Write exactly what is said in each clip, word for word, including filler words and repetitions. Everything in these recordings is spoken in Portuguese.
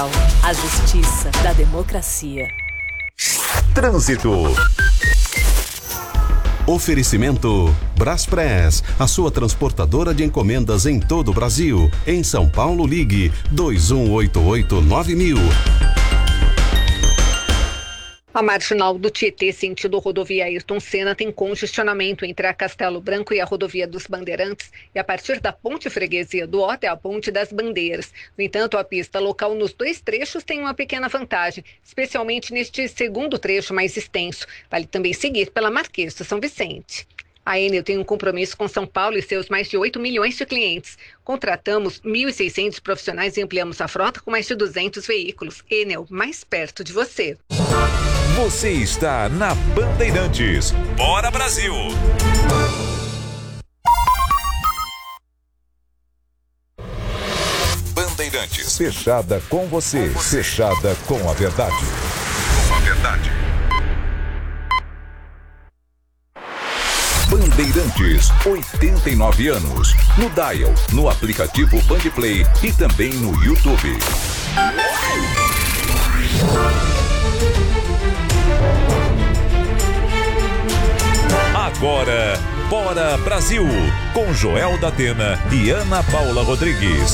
A justiça da democracia. Trânsito. Oferecimento Braspress, a sua transportadora de encomendas em todo o Brasil. Em São Paulo, ligue dois um oito oito nove mil. A marginal do Tietê, sentido rodovia Ayrton Senna, tem congestionamento entre a Castelo Branco e a rodovia dos Bandeirantes e a partir da ponte Freguesia do Ó até a ponte das Bandeiras. No entanto, a pista local nos dois trechos tem uma pequena vantagem, especialmente neste segundo trecho mais extenso. Vale também seguir pela Marquês de São Vicente. A Enel tem um compromisso com São Paulo e seus mais de oito milhões de clientes. Contratamos mil e seiscentos profissionais e ampliamos a frota com mais de duzentos veículos. Enel, mais perto de você. Você está na Bandeirantes. Bora, Brasil! Bandeirantes. Fechada com você. com você. Fechada com a verdade. Com a verdade. Bandeirantes, oitenta e nove anos. No Dial, no aplicativo Bandplay e também no YouTube. Agora, Bora Brasil, com Joel da Atena e Ana Paula Rodrigues.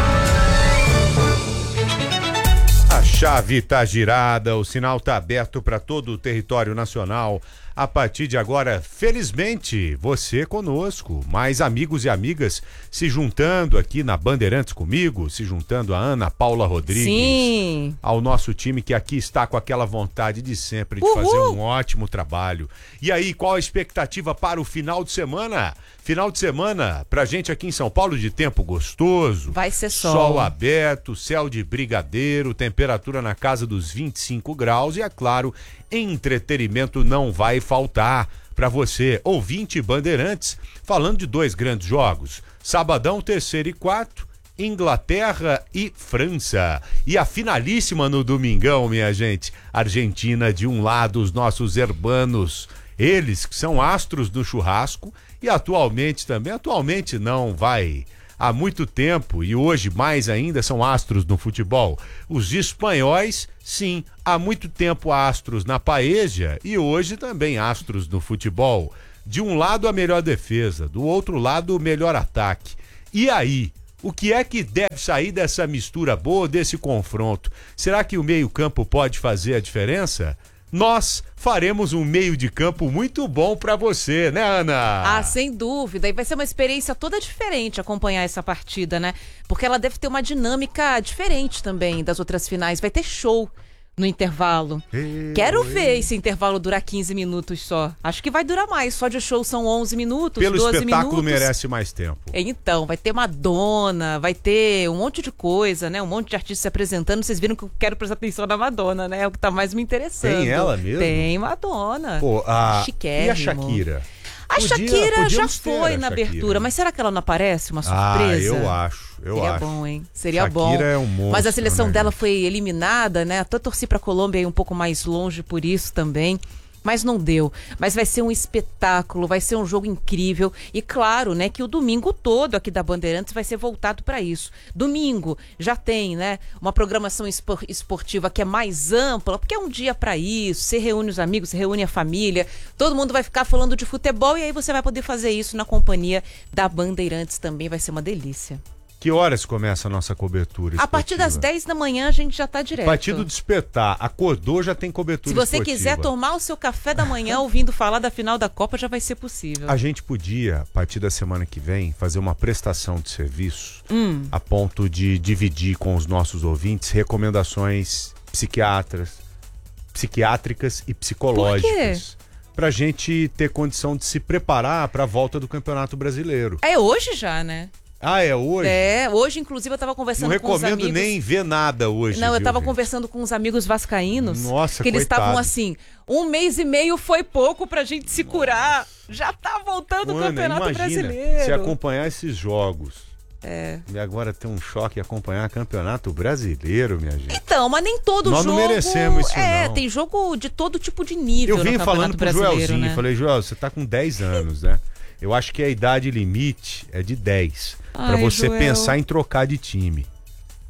A chave está girada, o sinal está aberto para todo o território nacional. A partir de agora, felizmente, você conosco, mais amigos e amigas se juntando aqui na Bandeirantes comigo, se juntando a Ana Paula Rodrigues. Sim. Ao nosso time que aqui está com aquela vontade de sempre de Uhul. fazer um ótimo trabalho. E aí, qual a expectativa para o final de semana? Final de semana, pra gente aqui em São Paulo, de tempo gostoso. Vai ser sol. Sol aberto, céu de brigadeiro, temperatura na casa dos vinte e cinco graus e, é claro, entretenimento não vai faltar para você, ouvinte Bandeirantes, falando de dois grandes jogos. Sabadão, terceiro e quarto, Inglaterra e França. E a finalíssima no domingão, minha gente. Argentina de um lado, os nossos hermanos. Eles que são astros do churrasco e atualmente também, atualmente não, vai... Há muito tempo, e hoje mais ainda, são astros no futebol. Os espanhóis, sim, há muito tempo astros na paella e hoje também astros no futebol. De um lado a melhor defesa, do outro lado o melhor ataque. E aí, o que é que deve sair dessa mistura boa, desse confronto? Será que o meio-campo pode fazer a diferença? Nós faremos um meio de campo muito bom pra você, né, Ana? Ah, sem dúvida. E vai ser uma experiência toda diferente acompanhar essa partida, né? Porque ela deve ter uma dinâmica diferente também das outras finais. Vai ter show no intervalo. Ei, Quero ei. ver esse intervalo durar quinze minutos só. Acho que vai durar mais. Só de show são onze minutos, Pelo doze espetáculo minutos. merece mais tempo. Então, vai ter Madonna, vai ter um monte de coisa, né? Um monte de artistas se apresentando. Vocês viram que eu quero prestar atenção na Madonna, né? É o que tá mais me interessando. Tem ela mesmo? Tem Madonna. Pô, a... Chiquérrimo. E a Shakira? A Podia- Shakira já podíamos ter foi a na Shakira. abertura, mas será que ela não aparece? Uma Ah, surpresa? eu acho, eu Seria acho. bom, hein? Seria Shakira bom. é um monstro, Mas a seleção né, dela gente? foi eliminada, né? Até torci pra Colômbia aí um pouco mais longe por isso também. Mas não deu. Mas vai ser um espetáculo, vai ser um jogo incrível. E claro, né, que o domingo todo aqui da Bandeirantes vai ser voltado para isso. Domingo já tem, né, uma programação espor- esportiva que é mais ampla, porque é um dia para isso. Você reúne os amigos, você reúne a família. Todo mundo vai ficar falando de futebol e aí você vai poder fazer isso na companhia da Bandeirantes também. Vai ser uma delícia. Que horas começa a nossa cobertura A partir das esportiva? dez da manhã a gente já tá direto. A partir do despertar, acordou, já tem cobertura Se você esportiva. quiser tomar o seu café da manhã ouvindo falar da final da Copa, já vai ser possível. A gente podia, a partir da semana que vem, fazer uma prestação de serviço Hum. a ponto de dividir com os nossos ouvintes recomendações psiquiatras, psiquiátricas e psicológicas. Pra gente ter condição de se preparar para a volta do Campeonato Brasileiro. É hoje já, né? Ah, é hoje? É, hoje inclusive eu tava conversando Não com os recomendo amigos... nem ver nada hoje. Não, eu viu, tava gente? conversando com os amigos vascaínos. Nossa, que eles coitado. estavam assim, um mês e meio foi pouco pra gente se curar. Já tá voltando o Ana, Campeonato imagina, Brasileiro. se acompanhar esses jogos É. e agora ter um choque e acompanhar Campeonato Brasileiro, minha gente. Então, mas nem todo Nós jogo... não merecemos isso, É, não. tem jogo de todo tipo de nível Eu vim no falando Campeonato pro Brasileiro, Joelzinho, né? falei, Joel, você tá com dez anos, né? Eu acho que a idade limite é de dez. Pra Ai, você Joel. pensar em trocar de time.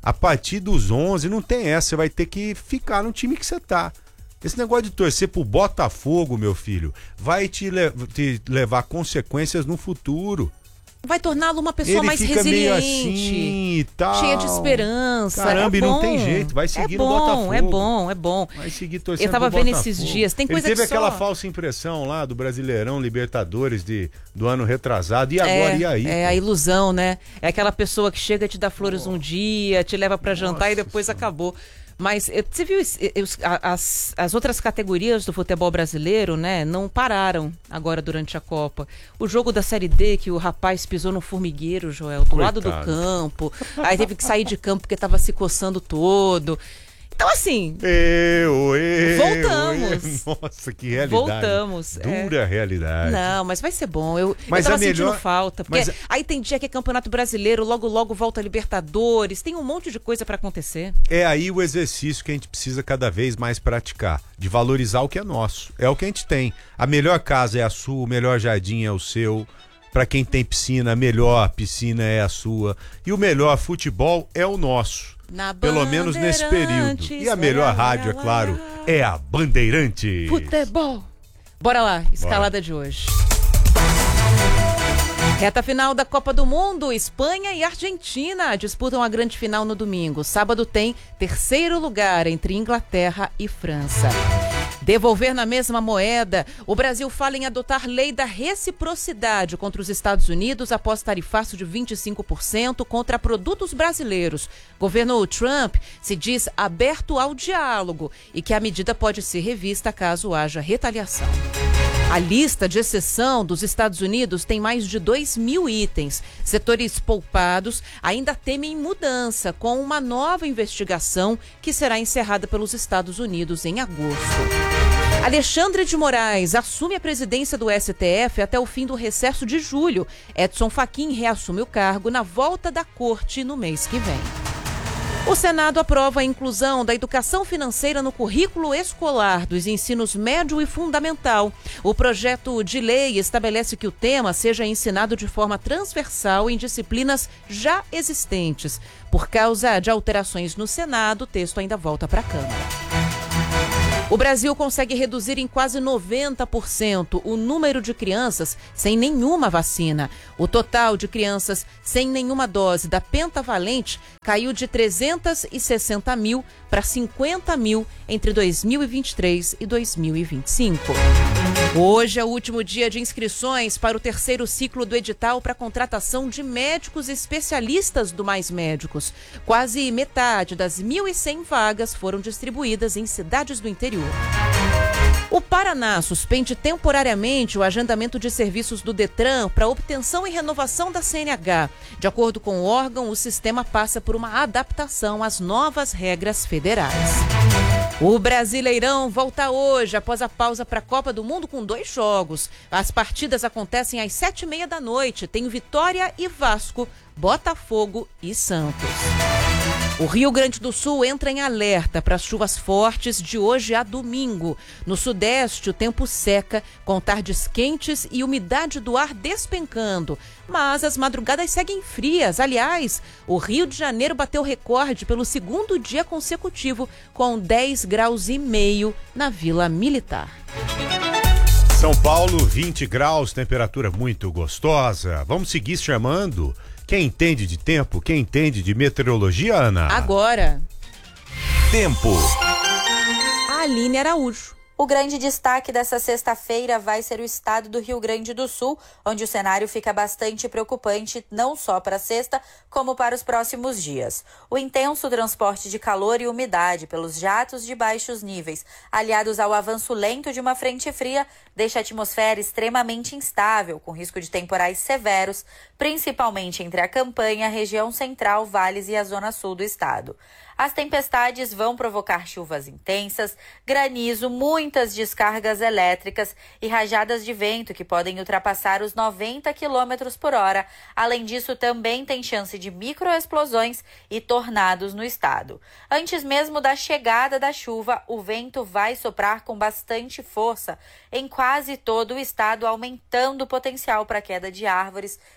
A partir dos onze, não tem essa, você vai ter que ficar no time que você tá. Esse negócio de torcer pro Botafogo, meu filho, vai te, le- te levar consequências no futuro. Vai torná-lo uma pessoa Ele mais fica resiliente, meio assim e tal. cheia de esperança. Caramba, é e não bom. tem jeito, vai seguir é no bom, Botafogo. É bom, é bom. Vai seguir torcendo Eu tava pro vendo Botafogo. esses dias, tem coisa Ele teve que aquela só... falsa impressão lá do Brasileirão, Libertadores de, do ano retrasado, e agora, é, e aí? É pô? a ilusão, né? É aquela pessoa que chega, te dá flores um dia, te leva pra jantar Nossa e depois Senhora. acabou. Mas eh, você viu es- eh, os- a- as, as outras categorias do futebol brasileiro, né? Não pararam agora durante a Copa. O jogo da Série D, que o rapaz pisou no formigueiro, Joel, do lado do Coitado. campo. Aí teve que sair de campo porque tava se coçando todo. Então, assim, Eu, eu, Voltamos. eu. Nossa, que realidade. Voltamos, é. Dura realidade. não, mas vai ser bom. Eu, Mas eu tava a sentindo melhor- falta. Porque mas- aí tem dia que é Campeonato Brasileiro, logo, logo volta a Libertadores. Tem um monte de coisa pra acontecer. É aí o exercício que a gente precisa cada vez mais praticar, de valorizar o que é nosso. É o que a gente tem. A melhor casa é a sua, o melhor jardim é o seu. Para quem tem piscina, a melhor piscina é a sua. E o melhor futebol é o nosso. Na Pelo menos nesse período. E a melhor rádio, é claro, é a Bandeirantes. Futebol. Bora lá, escalada de hoje. Reta final da Copa do Mundo, Espanha e Argentina disputam a grande final no domingo. Sábado tem terceiro lugar entre Inglaterra e França. Devolver na mesma moeda, o Brasil fala em adotar lei da reciprocidade contra os Estados Unidos após tarifaço de vinte e cinco por cento contra produtos brasileiros. Governo Trump se diz aberto ao diálogo e que a medida pode ser revista caso haja retaliação. A lista de exceção dos Estados Unidos tem mais de dois mil itens. Setores poupados ainda temem mudança, com uma nova investigação que será encerrada pelos Estados Unidos em agosto. Alexandre de Moraes assume a presidência do S T F até o fim do recesso de julho. Edson Fachin reassume o cargo na volta da corte no mês que vem. O Senado aprova a inclusão da educação financeira no currículo escolar dos ensinos médio e fundamental. O projeto de lei estabelece que o tema seja ensinado de forma transversal em disciplinas já existentes. Por causa de alterações no Senado, o texto ainda volta para a Câmara. O Brasil consegue reduzir em quase noventa por cento o número de crianças sem nenhuma vacina. O total de crianças sem nenhuma dose da pentavalente caiu de trezentos e sessenta mil para cinquenta mil entre dois mil e vinte e três e dois mil e vinte e cinco. Hoje é o último dia de inscrições para o terceiro ciclo do edital para contratação de médicos especialistas do Mais Médicos. Quase metade das mil e cem vagas foram distribuídas em cidades do interior. O Paraná suspende temporariamente o agendamento de serviços do Detran para obtenção e renovação da C N H. De acordo com o órgão, o sistema passa por uma adaptação às novas regras federais. O Brasileirão volta hoje, após a pausa para a Copa do Mundo, com dois jogos. As partidas acontecem às sete e meia da noite. Tem Vitória e Vasco, Botafogo e Santos. O Rio Grande do Sul entra em alerta para as chuvas fortes de hoje a domingo. No sudeste, o tempo seca, com tardes quentes e umidade do ar despencando. Mas as madrugadas seguem frias. Aliás, o Rio de Janeiro bateu recorde pelo segundo dia consecutivo, com dez graus e meio na Vila Militar. São Paulo, vinte graus, temperatura muito gostosa. Vamos seguir chamando quem entende de tempo, quem entende de meteorologia, Ana? Agora, Tempo. a Aline Araújo. O grande destaque dessa sexta-feira vai ser o estado do Rio Grande do Sul, onde o cenário fica bastante preocupante não só para a sexta, como para os próximos dias. O intenso transporte de calor e umidade pelos jatos de baixos níveis, aliados ao avanço lento de uma frente fria, deixa a atmosfera extremamente instável, com risco de temporais severos, principalmente entre a campanha, região central, vales e a zona sul do estado. As tempestades vão provocar chuvas intensas, granizo, muitas descargas elétricas e rajadas de vento que podem ultrapassar os noventa quilômetros por hora. Além disso, também tem chance de microexplosões e tornados no estado. Antes mesmo da chegada da chuva, o vento vai soprar com bastante força em quase todo o estado, aumentando o potencial para queda de árvores,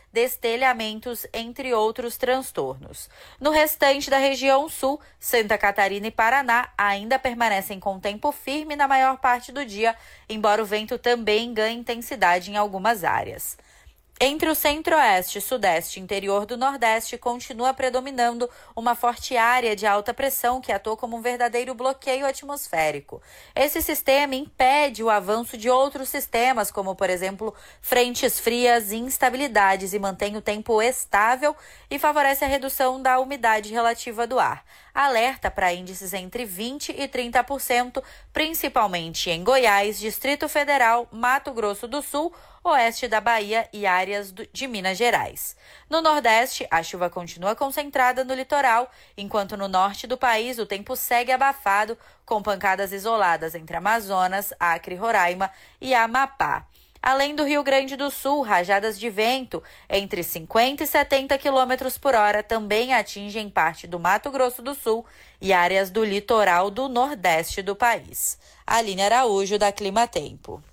destelhamentos, entre outros transtornos. No restante da região sul, Santa Catarina e Paraná ainda permanecem com tempo firme na maior parte do dia, embora o vento também ganhe intensidade em algumas áreas. Entre o centro-oeste, sudeste e interior do nordeste, continua predominando uma forte área de alta pressão que atua como um verdadeiro bloqueio atmosférico. Esse sistema impede o avanço de outros sistemas, como, por exemplo, frentes frias e instabilidades, e mantém o tempo estável e favorece a redução da umidade relativa do ar. Alerta para índices entre vinte por cento e trinta por cento, principalmente em Goiás, Distrito Federal, Mato Grosso do Sul, oeste da Bahia e áreas de Minas Gerais. No Nordeste, a chuva continua concentrada no litoral, enquanto no norte do país o tempo segue abafado, com pancadas isoladas entre Amazonas, Acre, Roraima e Amapá. Além do Rio Grande do Sul, rajadas de vento entre cinquenta e setenta quilômetros por hora também atingem parte do Mato Grosso do Sul e áreas do litoral do nordeste do país. Aline Araújo, da Clima Tempo.